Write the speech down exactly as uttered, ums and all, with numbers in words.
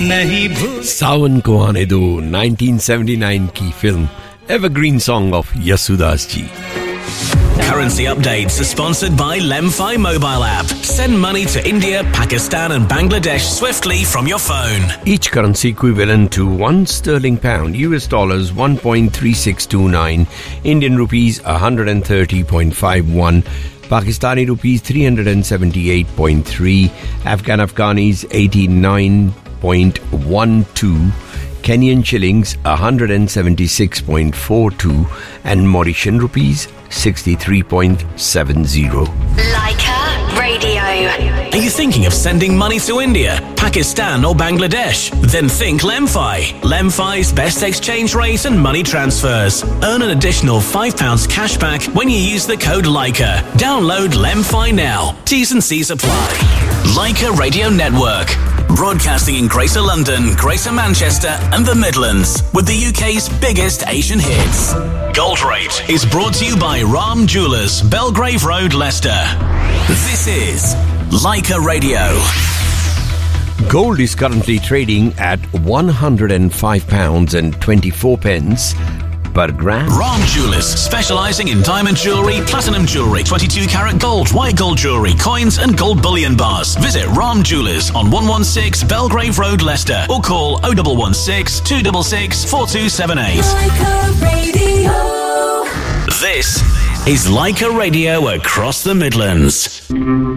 नहीं भूल सावन को आने दो nineteen seventy-nine की film evergreen song of Yesudas ji. Currency updates are sponsored by Lemfi mobile app. Send money to India, Pakistan and Bangladesh swiftly from your phone. Each currency equivalent to one sterling pound, U S dollars one point three six two nine, Indian rupees one hundred thirty point five one, Pakistani rupees three hundred seventy-eight point three, Afghan Afghanis eighty-nine point one two, Kenyan shillings one hundred seventy-six point four two and Mauritian rupees sixty-three point seven zero. Leica Radio. Are you thinking of sending money to India, Pakistan or Bangladesh? Then think Lemfi. Lemfi's best exchange rate and money transfers. Earn an additional five pounds cash back when you use the code Leica. Download Lemfi now. T's and C's apply. Leica Radio Network. Broadcasting in Greater London, Greater Manchester and the Midlands with the U K's biggest Asian hits. Gold Rate is brought to you by Ram Jewellers, Belgrave Road, Leicester. This is Leica Radio. Gold is currently trading at one hundred five pounds and twenty-four pence per gram. Ram Jewellers, specialising in diamond jewellery, platinum jewellery, twenty-two carat gold, white gold jewellery, coins and gold bullion bars. Visit Ram Jewellers on one sixteen Belgrave Road, Leicester or call oh one one six, two six six, four two seven eight. Leica Radio. This is Leica Radio across the Midlands.